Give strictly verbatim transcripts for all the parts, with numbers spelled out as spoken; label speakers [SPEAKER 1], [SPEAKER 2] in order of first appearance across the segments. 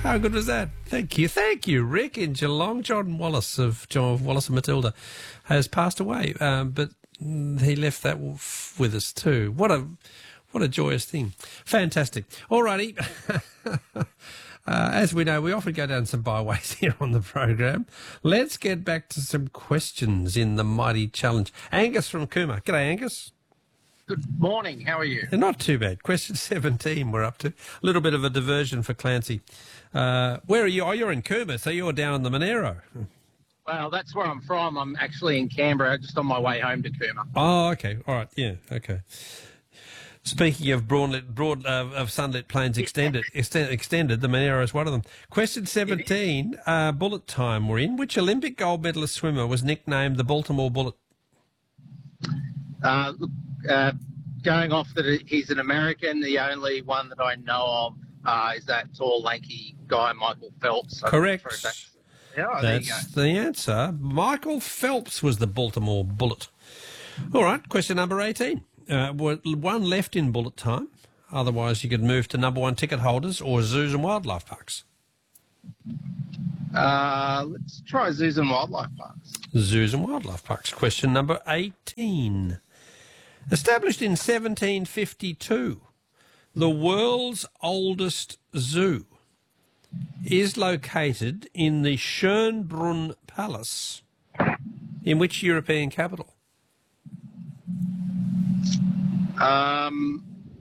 [SPEAKER 1] How good was that? Thank you. Thank you, Rick in Geelong. John Wallace of John Wallace and Matilda has passed away, um, but he left that with us too. What a what a joyous thing. Fantastic. All righty. Uh, as we know, we often go down some byways here on the program. Let's get back to some questions in the mighty challenge. Angus from Cooma. G'day, Angus.
[SPEAKER 2] Good morning. How are you?
[SPEAKER 1] Not too bad. Question seventeen we're up to. A little bit of a diversion for Clancy. Uh, where are you? Oh, you're in Cooma, so you're down in the Monero.
[SPEAKER 2] Well, that's where I'm from. I'm actually in Canberra, just on my way home to Cooma.
[SPEAKER 1] Oh, okay. All right. Yeah, okay. Speaking of broadlit, broad uh, of sunlit plains extended, extend, extended, the Monero is one of them. Question seventeen, uh, bullet time we're in. Which Olympic gold medalist swimmer was nicknamed the Baltimore Bullet?
[SPEAKER 2] Uh, look, uh, going off that he's an American, the only one that I know of uh, is that tall, lanky guy, Michael Phelps.
[SPEAKER 1] Correct.
[SPEAKER 2] That's, yeah,
[SPEAKER 1] That's
[SPEAKER 2] there you go.
[SPEAKER 1] the answer. Michael Phelps was the Baltimore Bullet. All right, question number eighteen. Uh, one left in bullet time. Otherwise, you could move to number one ticket holders or zoos and wildlife parks.
[SPEAKER 2] Uh, let's try zoos and wildlife parks.
[SPEAKER 1] Zoos and wildlife parks. Question number eighteen. Established in seventeen fifty-two, the world's oldest zoo is located in the Schönbrunn Palace. In which European capital?
[SPEAKER 2] Um,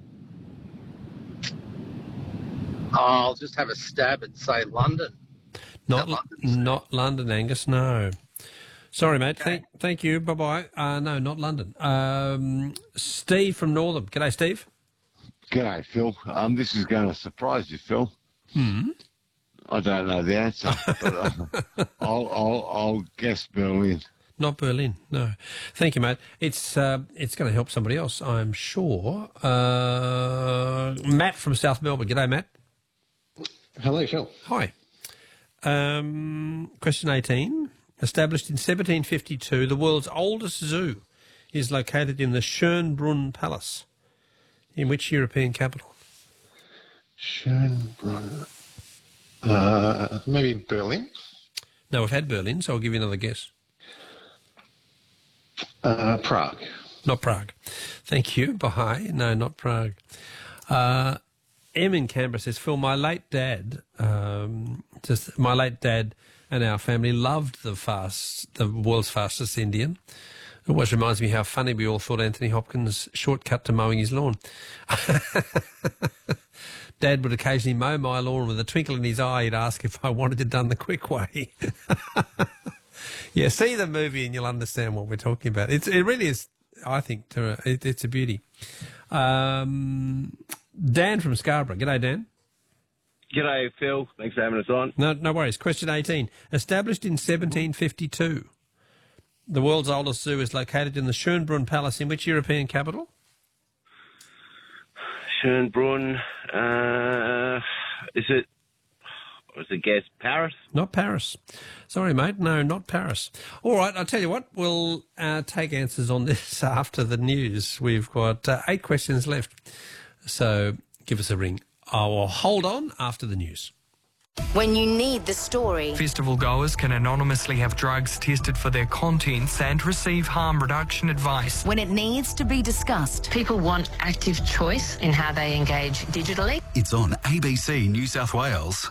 [SPEAKER 2] I'll just have a stab and say London.
[SPEAKER 1] Not
[SPEAKER 2] Not London,
[SPEAKER 1] not London, Angus, no. Sorry, mate.
[SPEAKER 2] Okay.
[SPEAKER 1] Thank, thank you. Bye-bye. Uh, no, not London. Um, Steve from Northam. G'day, Steve.
[SPEAKER 3] G'day, Phil. Um, this is going to surprise you, Phil.
[SPEAKER 1] Hmm.
[SPEAKER 3] I don't know the answer, but uh, I'll, I'll, I'll guess Berlin.
[SPEAKER 1] Not Berlin, no. Thank you, mate. It's uh, it's going to help somebody else, I'm sure. Uh, Matt from South Melbourne. G'day, Matt.
[SPEAKER 4] Hello, Phil.
[SPEAKER 1] Hi. Um, question eighteen. Established in seventeen fifty-two, the world's oldest zoo is located in the Schönbrunn Palace. In which European capital?
[SPEAKER 4] Schönbrunn. Uh, maybe Berlin?
[SPEAKER 1] No, we've had Berlin, so I'll give you another guess.
[SPEAKER 4] Uh, Prague.
[SPEAKER 1] Not Prague. Thank you. Bye. No, not Prague. Uh, M in Canberra says, Phil, my late dad, um, just my late dad and our family loved the fast, the world's fastest Indian. It always reminds me how funny we all thought Anthony Hopkins' shortcut to mowing his lawn. Dad would occasionally mow my lawn with a twinkle in his eye. He'd ask if I wanted it done the quick way. Yeah, see the movie and you'll understand what we're talking about. It's, it really is, I think, to, it, it's a beauty. Um, Dan from Scarborough. G'day, Dan.
[SPEAKER 5] G'day, Phil. Thanks for having us on.
[SPEAKER 1] No, no worries. Question eighteen. Established in seventeen fifty-two, the world's oldest zoo is located in the Schönbrunn Palace. In which European capital?
[SPEAKER 5] Schönbrunn. Uh, is it, was it guess, Paris?
[SPEAKER 1] Not Paris. Sorry, mate. No, not Paris. All right, I'll tell you what. We'll uh, take answers on this after the news. We've got uh, eight questions left. So give us a ring. I will hold on after the news.
[SPEAKER 6] When you need the story.
[SPEAKER 7] Festival goers can anonymously have drugs tested for their contents and receive harm reduction advice.
[SPEAKER 6] When it needs to be discussed.
[SPEAKER 8] People want active choice in how they engage digitally.
[SPEAKER 9] It's on A B C New South Wales.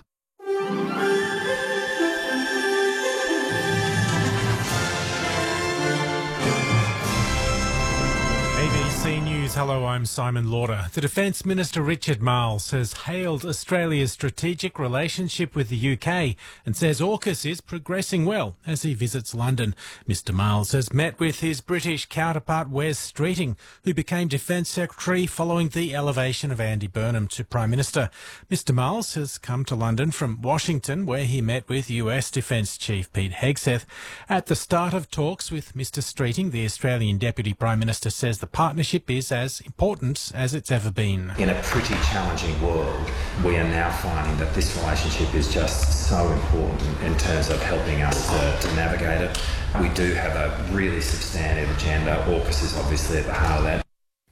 [SPEAKER 10] A B C News, hello, I'm Simon Lauder. The Defence Minister Richard Marles has hailed Australia's strategic relationship with the U K and says AUKUS is progressing well as he visits London. Mister Marles has met with his British counterpart Wes Streeting, who became Defence Secretary following the elevation of Andy Burnham to Prime Minister. Mister Marles has come to London from Washington, where he met with U S Defence Chief Pete Hegseth. At the start of talks with Mister Streeting, the Australian Deputy Prime Minister says the partnership is as important as it's ever been.
[SPEAKER 11] In a pretty challenging world, we are now finding that this relationship is just so important in terms of helping us uh, to navigate it. We do have a really substantive agenda. AUKUS is obviously at the heart of that.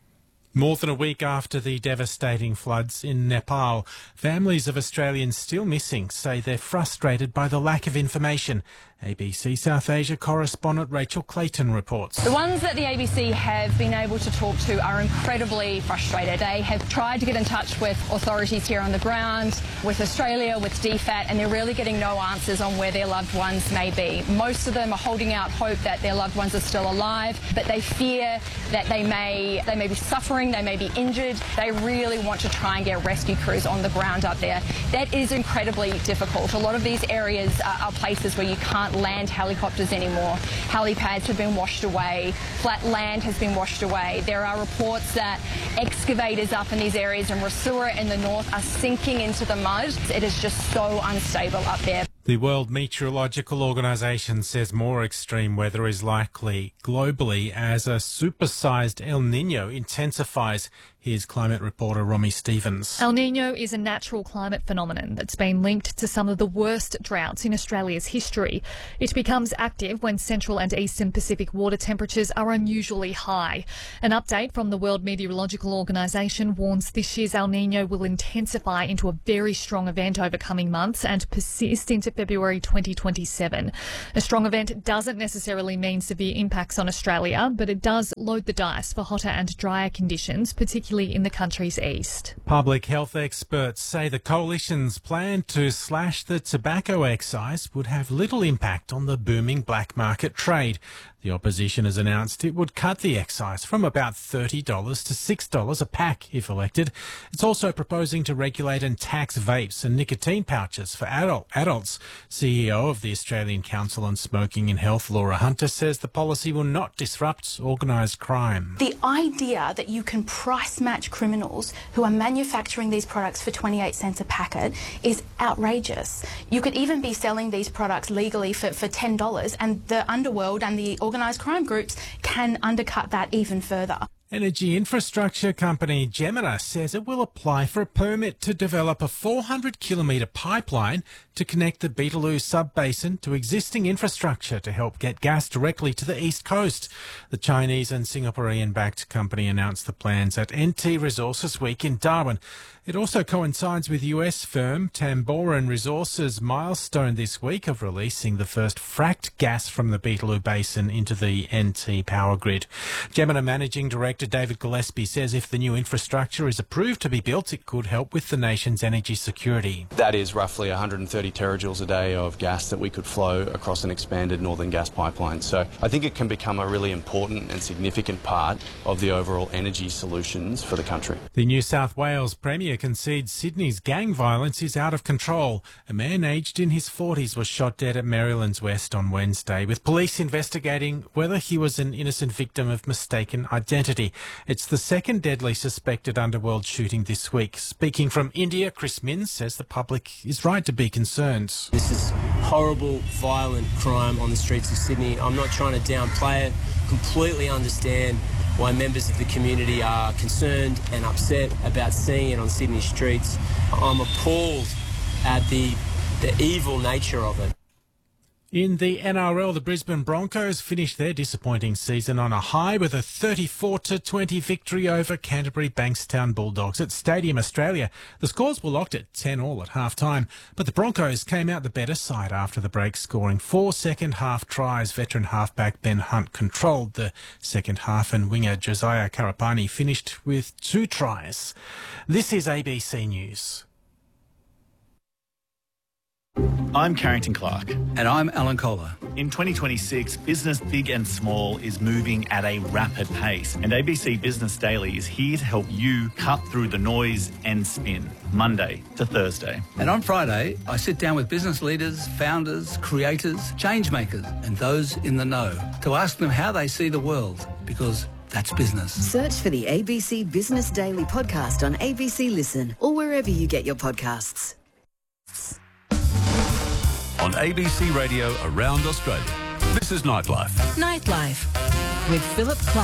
[SPEAKER 10] More than a week after the devastating floods in Nepal, families of Australians still missing say they're frustrated by the lack of information. A B C South Asia correspondent Rachel Clayton reports.
[SPEAKER 12] The ones that the A B C have been able to talk to are incredibly frustrated. They have tried to get in touch with authorities here on the ground, with Australia, with D FAT, and they're really getting no answers on where their loved ones may be. Most of them are holding out hope that their loved ones are still alive, but they fear that they may, they may be suffering, they may be injured. They really want to try and get rescue crews on the ground up there. That is incredibly difficult. A lot of these areas are, are places where you can't land helicopters anymore. Helipads have been washed away. Flat land has been washed away. There are reports that excavators up in these areas in Rasura in the north are sinking into the mud. It is just so unstable up there.
[SPEAKER 10] The World Meteorological Organization says more extreme weather is likely globally as a supersized El Niño intensifies. Here's climate reporter Romy Stevens.
[SPEAKER 13] El Niño is a natural climate phenomenon that's been linked to some of the worst droughts in Australia's history. It becomes active when central and eastern Pacific water temperatures are unusually high. An update from the World Meteorological Organization warns this year's El Niño will intensify into a very strong event over coming months and persist into February twenty twenty-seven. A strong event doesn't necessarily mean severe impacts on Australia, but it does load the dice for hotter and drier conditions, particularly in the country's east.
[SPEAKER 10] Public health experts say the coalition's plan to slash the tobacco excise would have little impact on the booming black market trade. The opposition has announced it would cut the excise from about thirty dollars to six dollars a pack if elected. It's also proposing to regulate and tax vapes and nicotine pouches for adult adults. C E O of the Australian Council on Smoking and Health, Laura Hunter, says the policy will not disrupt organised crime.
[SPEAKER 14] The idea that you can price match criminals who are manufacturing these products for twenty-eight cents a packet is outrageous. You could even be selling these products legally for, for ten dollars, and the underworld and the organised crime groups can undercut that even further.
[SPEAKER 10] Energy infrastructure company Gemina says it will apply for a permit to develop a four hundred kilometre pipeline to connect the Beetaloo sub-basin to existing infrastructure to help get gas directly to the east coast. The Chinese and Singaporean-backed company announced the plans at N T Resources Week in Darwin. It also coincides with U S firm Tamboran Resources' milestone this week of releasing the first fracked gas from the Beetaloo Basin into the N T power grid. Gemina Managing Director David Gillespie says if the new infrastructure is approved to be built, it could help with the nation's energy security.
[SPEAKER 15] That is roughly one hundred thirty terajoules a day of gas that we could flow across an expanded northern gas pipeline. So I think it can become a really important and significant part of the overall energy solutions for the country.
[SPEAKER 10] The New South Wales Premier concedes Sydney's gang violence is out of control. A man aged in his forties was shot dead at Maryland's West on Wednesday, with police investigating whether he was an innocent victim of mistaken identity. It's the second deadly suspected underworld shooting this week. Speaking from India, Chris Minns says the public is right to be concerned.
[SPEAKER 16] This is horrible, violent crime on the streets of Sydney. I'm not trying to downplay it. Completely understand why members of the community are concerned and upset about seeing it on Sydney streets. I'm appalled at the, the evil nature of it.
[SPEAKER 10] In the N R L, the Brisbane Broncos finished their disappointing season on a high with a thirty-four to twenty victory over Canterbury Bankstown Bulldogs at Stadium Australia. The scores were locked at ten all at half-time, but the Broncos came out the better side after the break, scoring four second-half tries. Veteran halfback Ben Hunt controlled the second half, and winger Josiah Karapani finished with two tries. This is A B C News.
[SPEAKER 17] I'm Carrington Clark.
[SPEAKER 9] And I'm Alan Kohler.
[SPEAKER 17] In twenty twenty-six, business big and small is moving at a rapid pace, and A B C Business Daily is here to help you cut through the noise and spin, Monday to Thursday.
[SPEAKER 9] And on Friday, I sit down with business leaders, founders, creators, change makers, and those in the know to ask them how they see the world, because that's business.
[SPEAKER 18] Search for the A B C Business Daily podcast on A B C Listen or wherever you get your podcasts.
[SPEAKER 19] On A B C Radio around Australia, this is Nightlife.
[SPEAKER 6] Nightlife with Philip Clark.